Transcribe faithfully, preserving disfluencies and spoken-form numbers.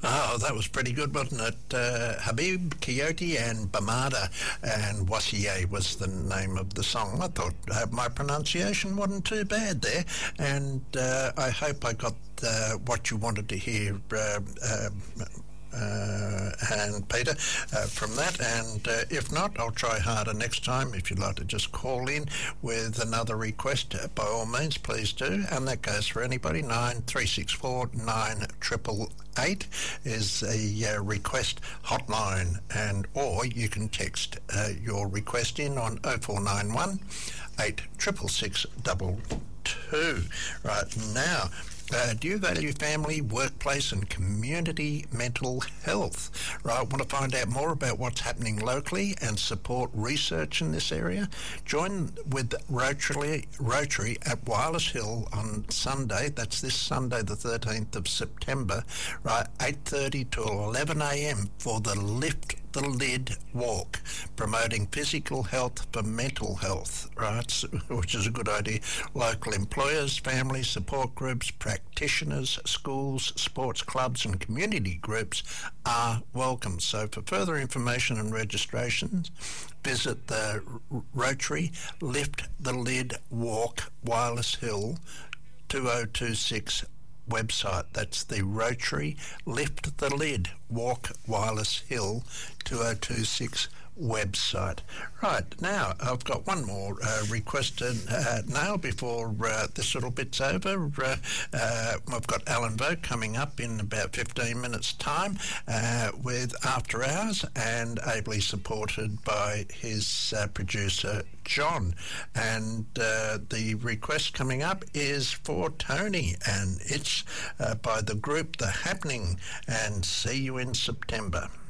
Oh, that was pretty good, wasn't it? Uh, Habib, Coyote and Bamada, and Wassier was the name of the song. I thought uh, my pronunciation wasn't too bad there, and uh, I hope I got uh, what you wanted to hear, uh, uh, uh, and Peter, uh, from that. And uh, if not, I'll try harder next time. If you'd like to just call in with another request, uh, by all means, please do. And that goes for anybody. nine three six four nine triple eight is a uh, request hotline, and or you can text uh, your request in on oh four nine one eight six six six double two. Right now, Uh, do you value family, workplace and community mental health? Right, want to find out more about what's happening locally and support research in this area? Join with Rotary, Rotary at Wireless Hill on Sunday. That's this Sunday the thirteenth of September, right, eight thirty to eleven a m for the Lift the Lid Walk, promoting physical health for mental health, right, which is a good idea. Local employers, family support groups, practitioners, schools, sports clubs and community groups are welcome. So for further information and registrations, visit the Rotary Lift the Lid Walk, Wireless Hill, two oh two six website. That's the Rotary Lift the Lid Walk, Wireless Hill, two oh two six website. Right, now I've got one more uh, requested uh, now before uh, this little bit's over. Uh, uh, I've got Alan Vogt coming up in about fifteen minutes time uh, with After Hours, and ably supported by his uh, producer John. And uh, the request coming up is for Tony, and it's uh, by the group The Happening, and see you in September.